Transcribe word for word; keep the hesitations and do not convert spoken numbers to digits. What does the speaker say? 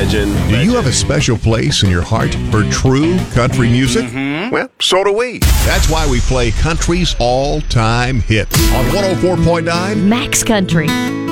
legend. Do legend. you have a special place in your heart for true country music? Mm-hmm. Well, so do we. That's why we play country's all-time hits on one oh four point nine Max Country.